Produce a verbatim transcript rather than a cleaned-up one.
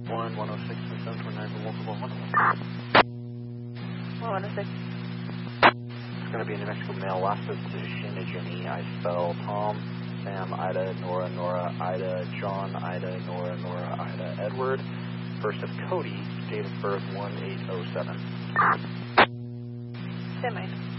one, one oh six, seven twenty-nine for multiple one. one oh six. It's going to be a New Mexico male, last position is Jimmy. I spell Tom, Sam, Ida, Nora, Nora, Ida, John, Ida, Nora, Nora, Ida, Edward. First of Cody, date of birth one eight oh seven. Semi.